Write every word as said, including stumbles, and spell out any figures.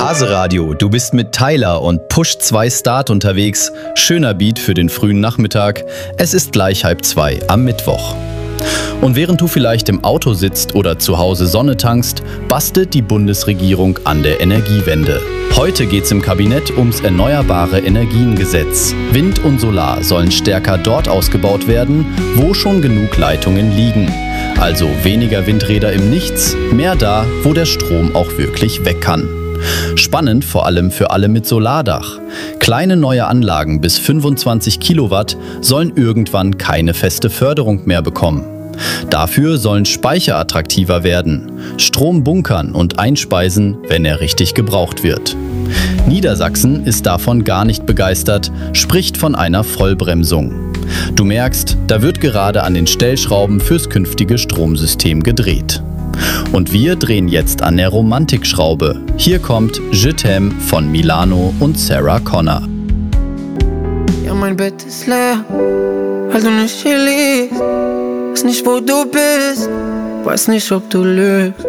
Base Radio, du bist mit Tyler und Push zwei Start unterwegs. Schöner Beat für den frühen Nachmittag. Es ist gleich halb zwei am Mittwoch. Und während du vielleicht im Auto sitzt oder zu Hause Sonne tankst, bastelt die Bundesregierung an der Energiewende. Heute geht's im Kabinett ums Erneuerbare Energiengesetz. Wind und Solar sollen stärker dort ausgebaut werden, wo schon genug Leitungen liegen. Also weniger Windräder im Nichts, mehr da, wo der Strom auch wirklich weg kann. Spannend vor allem für alle mit Solardach. Kleine neue Anlagen bis fünfundzwanzig Kilowatt sollen irgendwann keine feste Förderung mehr bekommen. Dafür sollen Speicher attraktiver werden, Strom bunkern und einspeisen, wenn er richtig gebraucht wird. Niedersachsen ist davon gar nicht begeistert, spricht von einer Vollbremsung. Du merkst, da wird gerade an den Stellschrauben fürs künftige Stromsystem gedreht. Und wir drehen jetzt an der Romantikschraube. Hier kommt Je t'aime von Milano und Sarah Connor. Ja, mein Bett ist leer, weil du nicht hier liegst. Weiß nicht, wo du bist, weiß nicht, ob du lügst.